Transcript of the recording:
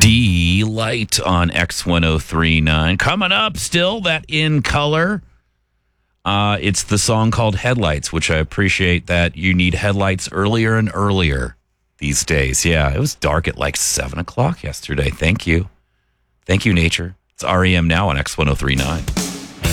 Delight on X1039. Coming up still, that In Color. It's the song called Headlights, which I appreciate that you need headlights earlier and earlier these days. Yeah, it was dark at like 7 o'clock yesterday. Thank you. Thank you, nature. It's REM now on X1039.